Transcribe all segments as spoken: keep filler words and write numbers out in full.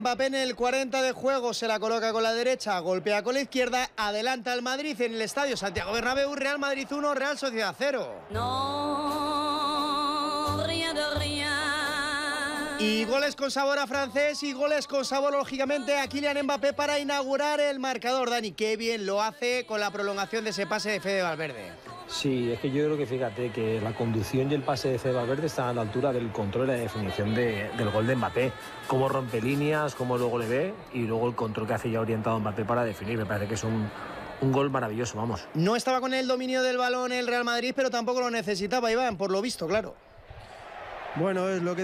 Mbappé en el cuarenta de juego se la coloca con la derecha, golpea con la izquierda, adelanta al Madrid en el estadio Santiago Bernabéu. Real Madrid uno, Real Sociedad cero. No, rien de rien. Y goles con sabor a francés y goles con sabor, lógicamente, a Kylian Mbappé para inaugurar el marcador. Dani, qué bien lo hace con la prolongación de ese pase de Fede Valverde. Sí, es que yo creo que fíjate que la conducción y el pase de Fede Valverde están a la altura del control y la definición de, del gol de Mbappé. Cómo rompe líneas, cómo luego le ve y luego el control que hace ya orientado Mbappé para definir. Me parece que es un, un gol maravilloso, vamos. No estaba con el dominio del balón el Real Madrid, pero tampoco lo necesitaba, Iván, por lo visto, claro. Bueno, es lo que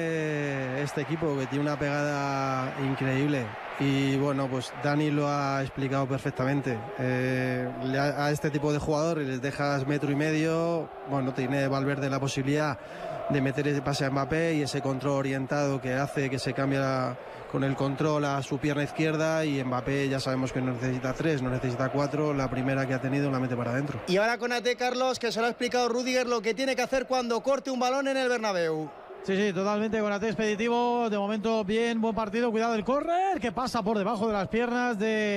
tiene este equipo, que tiene una pegada increíble. Y bueno, pues Dani lo ha explicado perfectamente. Eh, a este tipo de jugadores les dejas metro y medio. Bueno, tiene Valverde la posibilidad de meter ese pase a Mbappé y ese control orientado que hace que se cambia con el control a su pierna izquierda. Y Mbappé ya sabemos que no necesita tres, no necesita cuatro. La primera que ha tenido la mete para adentro. Y ahora Konaté, Carlos, que se lo ha explicado Rüdiger lo que tiene que hacer cuando corte un balón en el Bernabéu. Sí, sí, totalmente. Konaté expeditivo. De momento, bien, buen partido. Cuidado del córner, que pasa por debajo de las piernas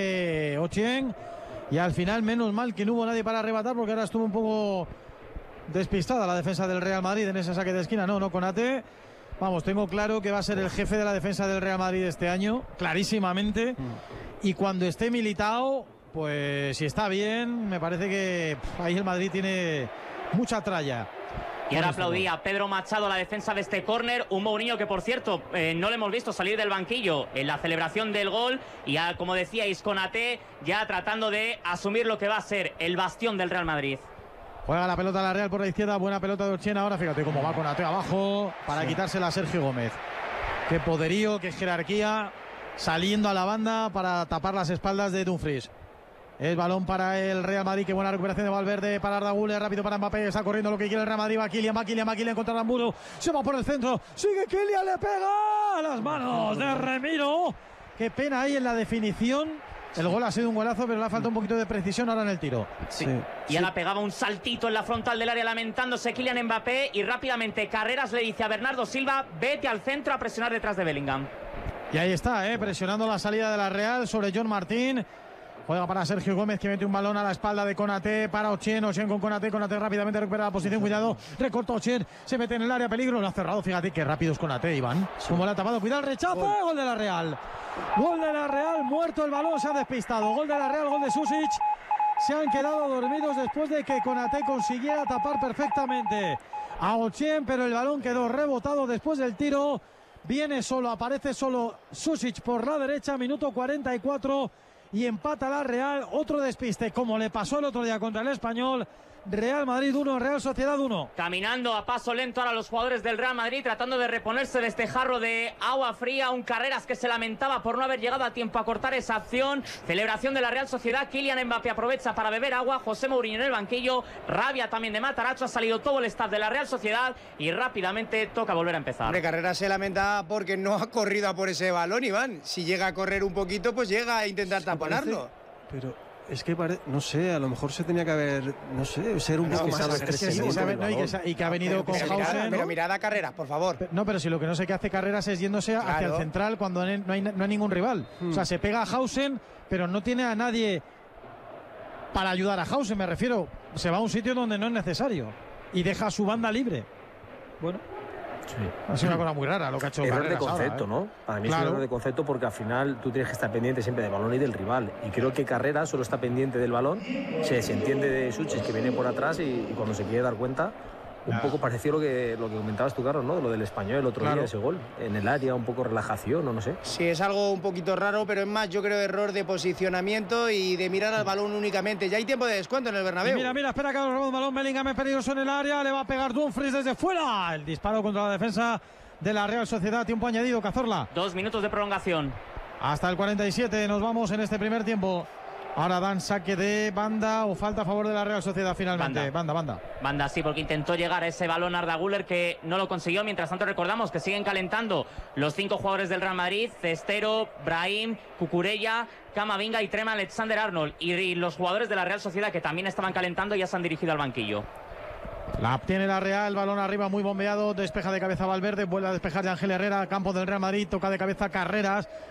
de Ochieng. Y al final, menos mal que no hubo nadie para arrebatar, porque ahora estuvo un poco despistada la defensa del Real Madrid en ese saque de esquina. No, no, Konaté. Vamos, tengo claro que va a ser el jefe de la defensa del Real Madrid este año, clarísimamente. Mm. Y cuando esté Militao, pues si está bien, me parece que pff, ahí el Madrid tiene mucha tralla. Y ahora aplaudía Pedro Machado la defensa de este córner. Un Mourinho que, por cierto, eh, no le hemos visto salir del banquillo en la celebración del gol. Y ya, como decíais, Konaté ya tratando de asumir lo que va a ser el bastión del Real Madrid. Juega la pelota la Real por la izquierda. Buena pelota de Ochieng. Ahora fíjate cómo va Konaté abajo para sí. quitársela a Sergio Gómez. Qué poderío, qué jerarquía. Saliendo a la banda para tapar las espaldas de Dumfries. El balón para el Real Madrid, qué buena recuperación de Valverde para Arda Güler, rápido para Mbappé, está corriendo lo que quiere el Real Madrid, va Kylian, va Kylian, va Kylian contra Aramburu, se va por el centro, sigue Kylian, le pega a las manos de Remiro, qué pena ahí en la definición, el gol ha sido un golazo, pero le ha faltado un poquito de precisión ahora en el tiro. Sí. Sí. Y ahora pegaba un saltito en la frontal del área lamentándose Kylian Mbappé y rápidamente Carreras le dice a Bernardo Silva, vete al centro a presionar detrás de Bellingham. Y ahí está, eh, presionando la salida de la Real sobre John Martín. Juega para Sergio Gómez, que mete un balón a la espalda de Konaté para Ochieng, Ochieng con Konaté, Konaté rápidamente recupera la posición, cuidado, recorta Ochieng, se mete en el área, peligro, lo ha cerrado, fíjate qué rápido es Konaté, Iván, sí. Como le ha tapado, cuidado, el rechazo, gol. gol de la Real, gol de la Real, muerto el balón, se ha despistado, gol de la Real, gol de Susic, se han quedado dormidos después de que Konaté consiguiera tapar perfectamente a Ochieng, pero el balón quedó rebotado después del tiro, viene solo, aparece solo Susic por la derecha, minuto cuarenta y cuatro, y empata la Real, otro despiste como le pasó el otro día contra el Español. Real Madrid uno, Real Sociedad uno. Caminando a paso lento ahora los jugadores del Real Madrid tratando de reponerse de este jarro de agua fría. Un Carreras que se lamentaba por no haber llegado a tiempo a cortar esa acción. Celebración de la Real Sociedad. Kylian Mbappé aprovecha para beber agua. José Mourinho en el banquillo. Rabia también de Matarazzo. Ha salido todo el staff de la Real Sociedad y rápidamente toca volver a empezar. Hombre, Carreras se lamenta porque no ha corrido a por ese balón, Iván. Si llega a correr un poquito, pues llega a intentar taponarlo. Pero es que pare... no sé, a lo mejor se tenía que haber, no sé, ser un no, poco más agresivo. Es que sí, no, y, que, y que ha venido pero, con pero Hausen. Mirada, pero mirada a Carreras, por favor. No, pero si lo que no sé que hace Carreras es yéndose claro. hacia el central cuando no hay, no hay ningún rival. Hmm. O sea, se pega a Hausen, pero no tiene a nadie para ayudar a Hausen, me refiero. Se va a un sitio donde no es necesario y deja a su banda libre. Bueno. Sí. Ha sido una cosa muy rara lo que ha hecho error Carreras de concepto, ahora, ¿eh? ¿no? Para mí claro. es un error de concepto porque al final tú tienes que estar pendiente siempre del balón y del rival. Y creo que Carreras solo está pendiente del balón, se desentiende de Suchis que viene por atrás y, y cuando se quiere dar cuenta, un claro. poco pareció lo que, lo que comentabas tú, Carlos, ¿no? Lo del Español el otro claro. día, ese gol. En el área, un poco relajación, o no sé. Sí, es algo un poquito raro, pero es más, yo creo, error de posicionamiento y de mirar al balón únicamente. Ya hay tiempo de descuento en el Bernabéu. Y mira, mira, espera que ahora el balón, Bellingham es peligroso en el área, le va a pegar Dumfries desde fuera. El disparo contra la defensa de la Real Sociedad, tiempo añadido, Cazorla. Dos minutos de prolongación. Hasta el cuarenta y siete nos vamos en este primer tiempo. Ahora dan saque de banda o falta a favor de la Real Sociedad finalmente. Banda, banda. Banda, banda sí, porque intentó llegar a ese balón Arda Güler que no lo consiguió. Mientras tanto recordamos que siguen calentando los cinco jugadores del Real Madrid. Cestero, Brahim, Cucurella, Camavinga y Trent Alexander-Arnold. Y los jugadores de la Real Sociedad que también estaban calentando ya se han dirigido al banquillo. La tiene la Real, balón arriba muy bombeado, despeja de cabeza Valverde, vuelve a despejar de Ángel Herrera, campo del Real Madrid, toca de cabeza Carreras.